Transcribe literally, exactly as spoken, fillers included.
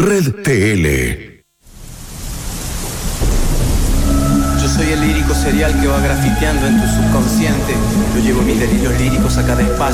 Red T L. Yo soy el lírico serial que va grafiteando en tu subconsciente. Yo llevo mis delirios líricos a cada espacio.